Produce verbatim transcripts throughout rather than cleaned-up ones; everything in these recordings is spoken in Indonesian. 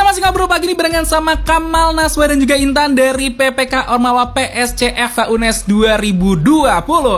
masih ngobrol pagi ini barengan sama Kamal, Naswa dan juga Intan dari P P K Ormawa P S C F A U N E S dua ribu dua puluh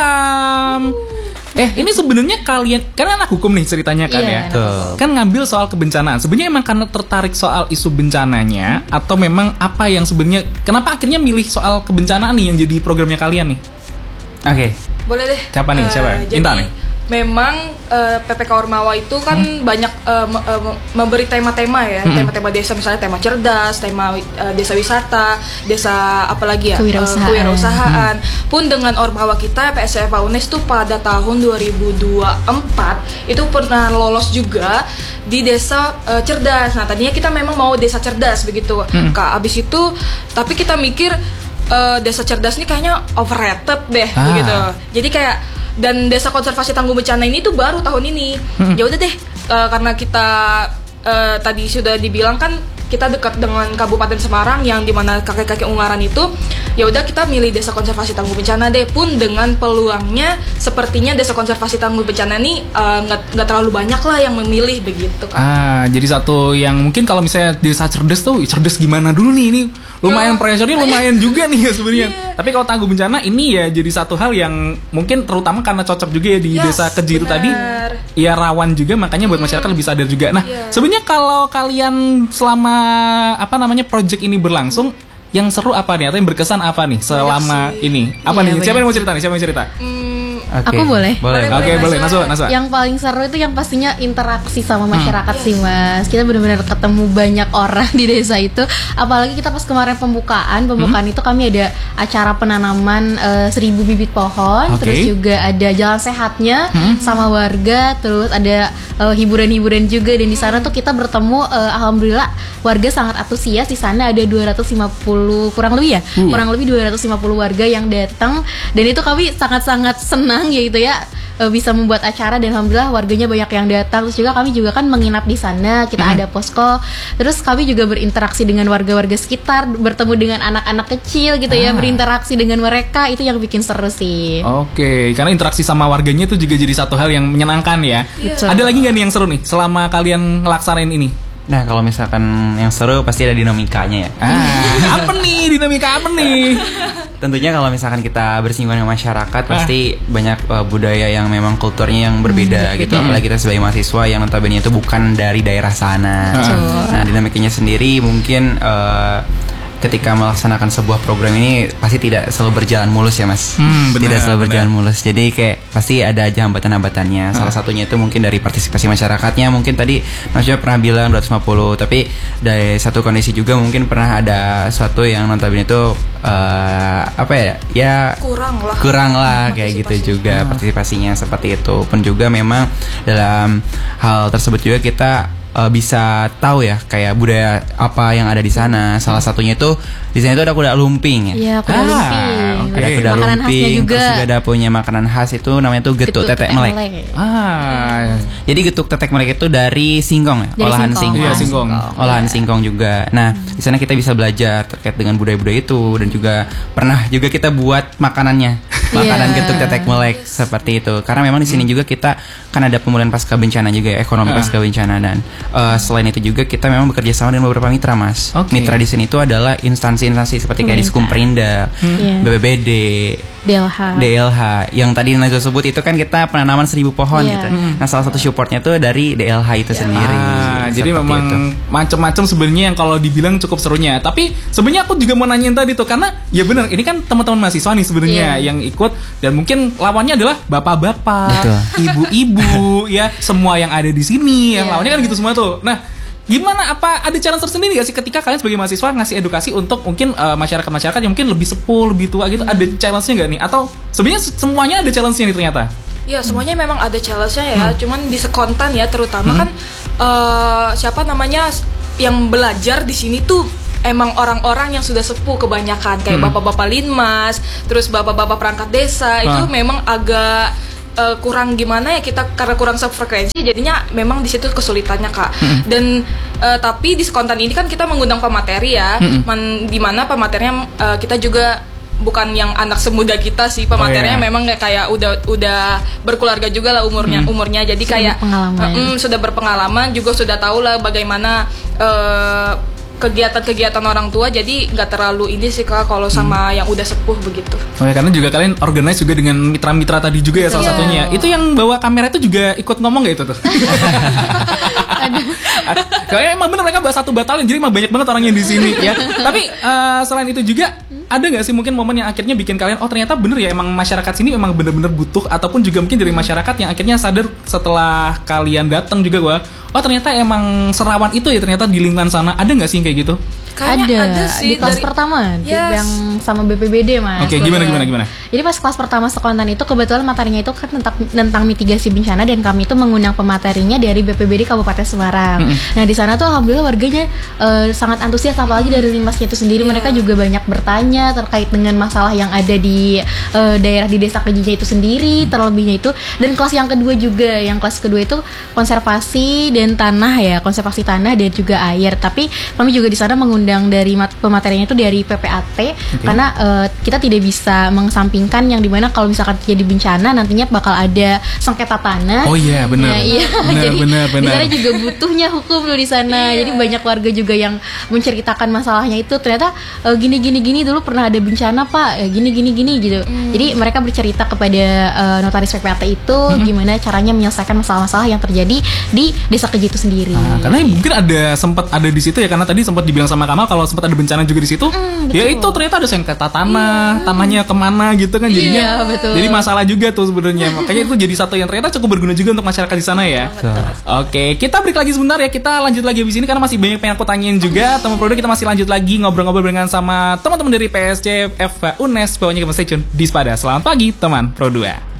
enam. Eh ini sebenarnya kalian kan anak hukum nih ceritanya kan iya, ya, kan ngambil soal kebencanaan. Sebenarnya emang karena tertarik soal isu bencananya atau memang apa yang sebenarnya kenapa akhirnya milih soal kebencanaan nih yang jadi programnya kalian nih? Oke. Okay. Boleh deh. Siapa nih? Siapa? Uh, Intan nih. Memang uh, P P K Ormawa itu kan hmm? banyak uh, me- uh, memberi tema-tema ya, hmm. tema-tema desa, misalnya tema cerdas, tema uh, desa wisata, desa apalagi ya, kewirausahaan. Uh, kewirausahaan. Hmm. Pun dengan Ormawa kita P S C F A U N E S tuh pada tahun dua ribu dua puluh empat itu pernah lolos juga di desa uh, cerdas. Nah tadinya kita memang mau desa cerdas begitu, hmm. Kak. Abis itu tapi kita mikir uh, desa cerdas ini kayaknya overrated deh, ah. begitu. Jadi kayak dan desa konservasi tangguh bencana ini tuh baru tahun ini. Hmm. Ya udah deh, uh, karena kita uh, tadi sudah dibilang kan kita dekat dengan Kabupaten Semarang yang dimana kakek-kakek Ungaran itu, ya udah kita milih desa konservasi tangguh bencana deh. Pun dengan peluangnya sepertinya desa konservasi tangguh bencana ini nggak uh, nggak terlalu banyak lah yang memilih begitu. Ah, jadi satu yang mungkin kalau misalnya desa cerdas tuh cerdas gimana dulu nih ini lumayan yeah. Pressure-nya lumayan juga nih ya sebenarnya. Yeah. Tapi kalau tangguh bencana ini ya jadi satu hal yang mungkin terutama karena cocok juga ya di yes, desa Keji itu tadi, ya rawan juga makanya buat masyarakat hmm. lebih sadar juga. Nah, yeah. sebenarnya kalau kalian selama apa namanya project ini berlangsung, yang seru apa nih atau yang berkesan apa nih selama ini? Apa yeah, nih? Siapa yang mau cerita nih? Siapa yang cerita? Hmm. Okay. Aku boleh. Boleh. Oke, okay, boleh. Naswa, Naswa. Yang paling seru itu yang pastinya interaksi sama masyarakat hmm. sih, Mas. Kita benar-benar ketemu banyak orang di desa itu. Apalagi kita pas kemarin pembukaan, pembukaan hmm. itu kami ada acara penanaman uh, seribu bibit pohon, okay. Terus juga ada jalan sehatnya hmm. sama warga, terus ada uh, hiburan-hiburan juga dan di sana tuh kita bertemu uh, alhamdulillah warga sangat antusias. Di sana ada dua ratus lima puluh kurang lebih ya. Hmm. Kurang lebih dua ratus lima puluh warga yang datang dan itu kami sangat-sangat senang ya gitu ya bisa membuat acara dan alhamdulillah warganya banyak yang datang. Terus juga kami juga kan menginap di sana, kita hmm. ada posko. Terus kami juga berinteraksi dengan warga-warga sekitar, bertemu dengan anak-anak kecil gitu ah. ya, berinteraksi dengan mereka, itu yang bikin seru sih. Oke, okay. Karena interaksi sama warganya itu juga jadi satu hal yang menyenangkan ya. Yeah. Ada lagi nggak nih yang seru nih selama kalian ngelaksanain ini? Nah kalau misalkan yang seru pasti ada dinamikanya ya. Ah, apa nih dinamika apa nih? Tentunya kalau misalkan kita bersinggungan dengan masyarakat ah. pasti banyak uh, budaya yang memang kulturnya yang berbeda hmm, gitu. Hmm. Apalagi kita sebagai mahasiswa yang notabene itu bukan dari daerah sana. Ah. Nah dinamikanya sendiri mungkin uh, ketika melaksanakan sebuah program ini pasti tidak selalu berjalan mulus ya mas. hmm, benar, Tidak selalu benar. berjalan mulus. Jadi kayak pasti ada aja hambatan-hambatannya. Salah satunya itu mungkin dari partisipasi masyarakatnya. Mungkin tadi Mas Jo pernah bilang dua ratus lima puluh, tapi dari satu kondisi juga mungkin pernah ada suatu yang notabene itu uh, apa ya ya kurang lah kurang lah kayak gitu juga hmm. partisipasinya seperti itu. Pun juga memang dalam hal tersebut juga kita Uh, bisa tahu ya kayak budaya apa yang ada di sana. Salah satunya itu di sana itu ada kuda lumping ya. Iya, kuda ah, lumping. Okay. Ada kuda makanan lumping. Juga. Terus juga ada punya makanan khas itu namanya tuh getuk, getuk tetek melek. melek. Ah. Jadi getuk tetek melek itu dari singkong ya, dari olahan singkong. Iya, singkong. Olahan yeah. singkong juga. Nah, hmm. di sana kita bisa belajar terkait dengan budaya-budaya itu dan juga pernah juga kita buat makanannya. Makanan yeah. getuk tetek melek seperti itu. Karena memang di sini hmm. juga kita kan ada pemulihan pasca bencana juga ya, ekonomi uh. pasca bencana dan uh, selain itu juga kita memang bekerja sama dengan beberapa mitra mas. Okay. Mitra di sini itu adalah instansi-instansi seperti kayak Diskum Perinda, hmm. B P B D, D L H. D L H. Yang tadi Najwa sebut itu kan kita penanaman seribu pohon yeah. gitu. Hmm. Nah salah satu supportnya tuh dari D L H itu yeah. sendiri. Ah, jadi memang macam-macam sebenarnya yang kalau dibilang cukup serunya. Tapi sebenarnya aku juga mau nanyain tadi tuh karena ya benar ini kan teman-teman mahasiswa nih sebenarnya yeah. yang ikut dan mungkin lawannya adalah bapak-bapak, ibu-ibu, ya semua yang ada di sini yang yeah. lawannya kan gitu semua tuh. Nah, gimana apa ada challenge tersendiri gak sih ketika kalian sebagai mahasiswa ngasih edukasi untuk mungkin uh, masyarakat-masyarakat yang mungkin lebih sepuh, lebih tua gitu, hmm. ada challenge-nya gak nih? Atau sebenarnya semuanya ada challenge-nya nih ternyata? Ya semuanya memang ada challenge-nya ya, hmm. cuman di sekontan ya terutama hmm. kan uh, siapa namanya yang belajar di sini tuh emang orang-orang yang sudah sepuh kebanyakan kayak hmm. bapak-bapak linmas, terus bapak-bapak perangkat desa, ah. itu memang agak uh, kurang gimana ya kita karena kurang sefrekuensi jadinya memang di situ kesulitannya kak. Hmm. Dan uh, tapi di sekontan ini kan kita mengundang pemateri ya, hmm. man, di mana pematerinya uh, kita juga bukan yang anak semuda kita sih, pematerinya Oh, iya. memang kayak kayak udah udah berkeluarga juga lah umurnya Hmm. umurnya jadi Sudah kayak berpengalaman. eh, mm, sudah berpengalaman juga sudah tahu lah bagaimana eh, kegiatan-kegiatan orang tua, jadi nggak terlalu ini sih Kak kalau sama yang udah sepuh begitu. Oh ya, karena juga kalian organize juga dengan mitra-mitra tadi juga ya salah Iya. satunya. Itu yang bawa kamera itu juga ikut ngomong gak itu tuh? Kayaknya emang bener mereka bahas satu batalin, jadi emang banyak banget orangnya di sini ya. Tapi eh, selain itu juga ada nggak sih mungkin momen yang akhirnya bikin kalian oh ternyata bener ya emang masyarakat sini emang bener-bener butuh, ataupun juga mungkin dari masyarakat yang akhirnya sadar setelah kalian datang juga gua oh ternyata emang serawan itu ya ternyata di lingkungan sana. Ada nggak sih yang kayak gitu? Kayaknya ada sih di kelas dari- pertama di Yes. yang sama B P B D mas. Oke, gimana gimana gimana? Jadi pas kelas pertama sekontan itu kebetulan materinya itu kan tentang tentang mitigasi bencana, dan kami itu mengundang pematerinya dari B P B D Kabupaten Semarang. Nah di sana tuh alhamdulillah warganya eh, sangat antusias, apalagi dari Limasnya itu sendiri. Mereka juga banyak bertanya terkait dengan masalah yang ada di eh, daerah di desa Kejinya itu sendiri, terlebihnya itu. Dan kelas yang kedua juga, yang kelas kedua itu konservasi dan tanah ya, konservasi tanah dan juga air. Tapi kami juga di sana mengundang dari mat- pematerinya itu dari P P A T, karena eh, kita tidak bisa mengesampingkan yang dimana kalau misalkan terjadi bencana nantinya bakal ada sengketa tanah. Oh iya, benar. Nah, iya. Benar, Jadi benar, di benar. sana juga butuhnya hukum loh di sana. Jadi banyak warga juga yang menceritakan masalahnya itu, ternyata eh, gini gini gini dulu pernah ada bencana Pak, eh, gini gini gini gitu. Jadi mereka bercerita kepada eh, notaris P P A T itu gimana caranya menyelesaikan masalah-masalah yang terjadi di desa Keji itu sendiri. Nah, karena mungkin ada sempat ada di situ ya, karena tadi sempat dibilang sama Kamal kalau sempat ada bencana juga di situ. Ya itu ternyata ada sengketa tanah, tanahnya kemana gitu kan jadinya. Iya, betul. Jadi masalah juga tuh sebenarnya. Makanya itu jadi satu yang ternyata cukup berguna juga untuk masyarakat di sana ya. Oke, kita break lagi sebentar ya. Kita lanjut lagi di sini karena masih banyak yang aku tanyain juga. Teman produk kita masih lanjut lagi ngobrol-ngobrol dengan sama teman-teman dari P S C F U N E S. Pokoknya kita stay tune di Spada. Selamat pagi teman Pro dua.